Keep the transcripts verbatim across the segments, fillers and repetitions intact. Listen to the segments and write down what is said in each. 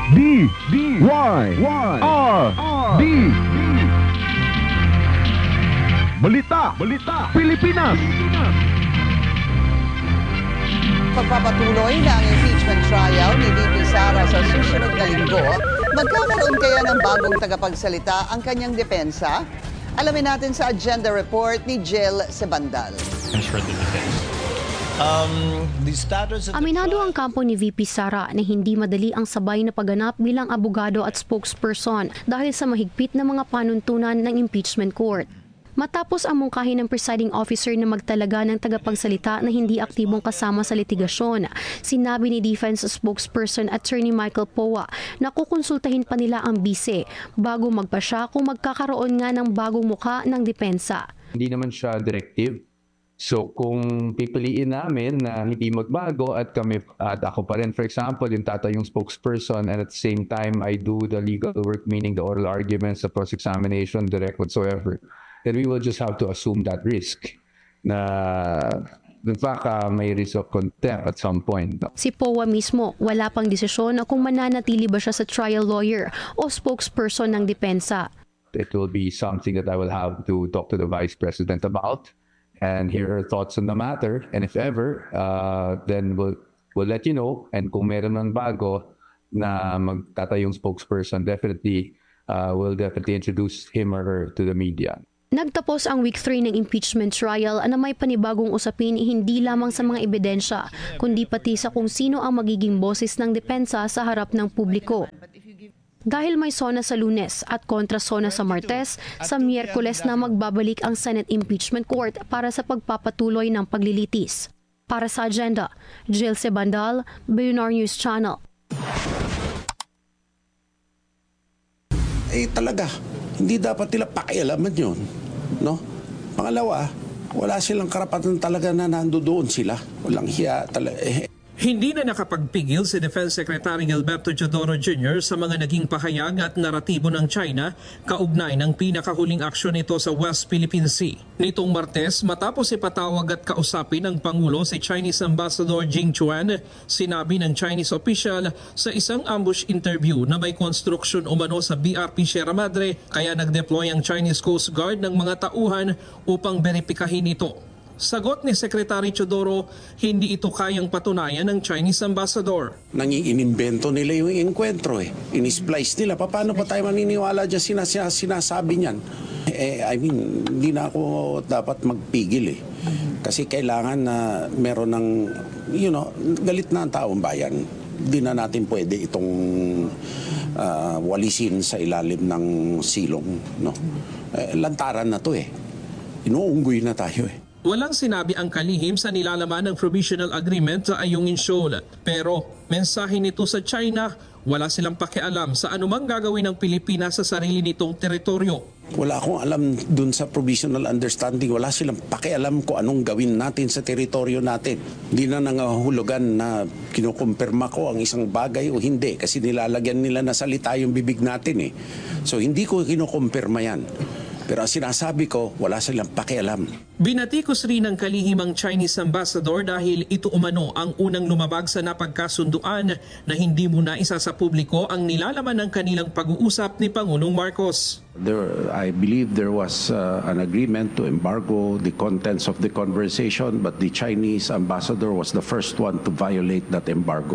D D Y Y R D Balita Balita Pilipinas. Pagpapatuloy ng impeachment trial ni V P Sara sa susunod na linggo, magkakaroon kaya ng bagong tagapagsalita ang kanyang depensa? Alamin natin sa agenda report ni Jill Sebandal. Um, the status of Aminado ang kampo ni V P Sara na hindi madali ang sabay na pagganap bilang abogado at spokesperson dahil sa mahigpit na mga panuntunan ng impeachment court. Matapos ang mungkahi ng presiding officer na magtalaga ng tagapagsalita na hindi aktibong kasama sa litigasyon, sinabi ni Defense spokesperson Attorney Michael Poa na kukonsultahin pa nila ang bise bago magpasya kung magkakaroon nga ng bagong muka ng depensa. Hindi naman siya directive. So kung pipiliin namin na hindi magbago at kami at ako pa rin, for example, yung tata yung spokesperson, and at the same time I do the legal work, meaning the oral arguments, the cross-examination, direct whatsoever, then we will just have to assume that risk na in fact uh, may risk of contempt at some point. Si Poa mismo, wala pang desisyon kung mananatili ba siya sa trial lawyer o spokesperson ng depensa. It will be something that I will have to talk to the Vice President about and hear her thoughts on the matter, and if ever, uh, then we'll, we'll let you know. And kung meron ng bago na magtatayong spokesperson, definitely, uh, we'll definitely introduce him or her to the media. Nagtapos ang week three ng impeachment trial na may panibagong usapin hindi lamang sa mga ebidensya, kundi pati sa kung sino ang magiging boses ng depensa sa harap ng publiko. Dahil may SONA sa Lunes at kontra SONA sa Martes, sa Miyerkules na magbabalik ang Senate Impeachment Court para sa pagpapatuloy ng paglilitis. Para sa agenda, Jill Sebandal, Billionaire News Channel. Eh talaga, hindi dapat nila pakialaman yun. No? Pangalawa, wala silang karapatan talaga na nandoon sila. Walang hiya talaga. Eh, Hindi na nakapagpigil si Defense Secretary Gilberto Teodoro Junior sa mga naging pahayag at naratibo ng China kaugnay ng pinakahuling aksyon nito sa West Philippine Sea. Nitong Martes, matapos ipatawag at kausapin ng Pangulo si Chinese Ambassador Jing Chuan, sinabi ng Chinese official sa isang ambush interview na may construction umano sa B R P Sierra Madre kaya nag-deploy ang Chinese Coast Guard ng mga tauhan upang beripikahin ito. Sagot ni Secretary Teodoro, hindi ito kayang patunayan ng Chinese Ambassador. Nangiinimbento nila yung enkwentro eh. Inisplice nila. Paano pa tayo maniniwala dyan sinas sinasabi niyan? Eh, I mean, hindi na ako dapat magpigil eh. Kasi kailangan na meron ng, you know, galit na ang taong bayan. Hindi na natin pwede itong uh, walisin sa ilalim ng silong. No? Eh, lantaran na to eh. Inuunggoy na tayo eh. Walang sinabi ang kalihim sa nilalaman ng provisional agreement sa Ayungin Shoal. Pero mensahe nito sa China, wala silang pakialam sa anumang gagawin ng Pilipinas sa sarili nitong teritoryo. Wala akong alam dun sa provisional understanding. Wala silang pakialam kung anong gawin natin sa teritoryo natin. Hindi na nangahulugan na kinukumpirma ko ang isang bagay o hindi kasi nilalagyan nila na salita yung bibig natin eh. So hindi ko kinukumpirma yan. Pero ang sinasabi ko, wala silang pakialam. Binatikos rin ng kalihim ang Chinese Ambassador dahil ito umano ang unang lumabag sa napagkasunduan na hindi muna isa sa publiko ang nilalaman ng kanilang pag-uusap ni Pangulong Marcos. There, I believe there was uh, an agreement to embargo the contents of the conversation, but the Chinese ambassador was the first one to violate that embargo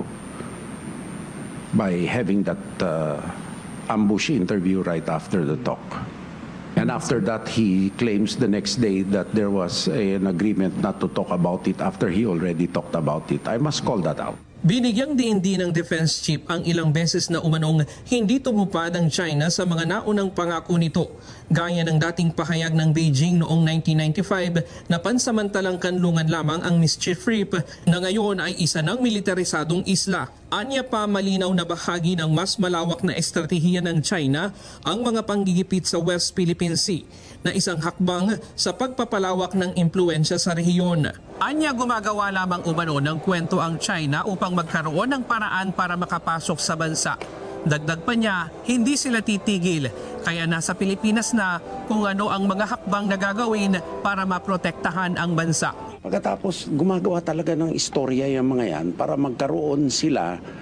by having that uh, ambush interview right after the talk. And after that, he claims the next day that there was a, an agreement not to talk about it after he already talked about it. I must call that out. Binigyang diin din ng defense chief ang ilang beses na umanong hindi tumupad ang China sa mga naunang pangako nito. Gaya ng dating pahayag ng Beijing noong nineteen ninety-five na pansamantalang kanlungan lamang ang Mischief Reef na ngayon ay isa ng militarisadong isla. Anya pa malinaw na bahagi ng mas malawak na estratehiya ng China ang mga panggigipit sa West Philippine Sea na isang hakbang sa pagpapalawak ng impluensya sa rehiyon. Anya gumagawa lamang umano ng kwento ang China upang magkaroon ng paraan para makapasok sa bansa. Dagdag pa niya, hindi sila titigil, kaya nasa Pilipinas na kung ano ang mga hakbang na gagawin para maprotektahan ang bansa. Pagkatapos gumagawa talaga ng istorya yung mga yan para magkaroon sila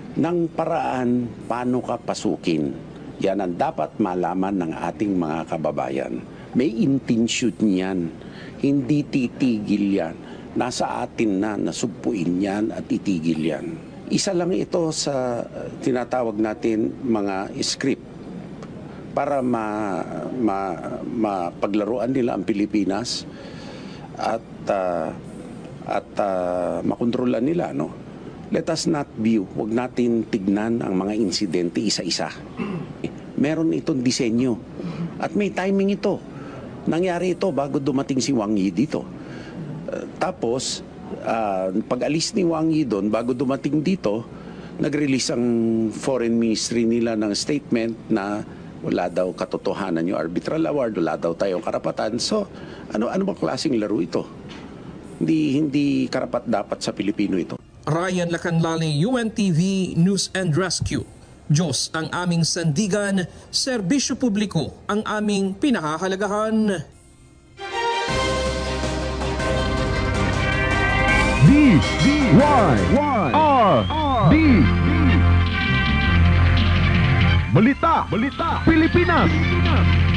ng paraan paano ka pasukin. Yan ang dapat malaman ng ating mga kababayan. May intensyon yan. Hindi titigil yan. Nasa atin na nasugpuin yan at itigil yan. Isa lang ito sa uh, tinatawag natin mga script para ma, ma, mapaglaruan nila ang Pilipinas at uh, at uh, makontrolan nila, no? Let us not view, wag natin tignan ang mga insidente isa-isa. Meron itong disenyo at may timing ito. Nangyari ito bago dumating si Wang Yi dito. Uh, tapos, uh, pag-alis ni Wang Yi doon, bago dumating dito, nag-release ang foreign ministry nila ng statement na wala daw katotohanan yung arbitral award, wala daw tayong karapatan. So, ano ano bang klaseng laro ito? Hindi hindi karapat dapat sa Pilipino ito. Ryan Lacanlale, U N T V News and Rescue. Diyos ang aming sandigan, serbisyo publiko ang aming pinahahalagahan. D Y R D Balita Balita Pilipinas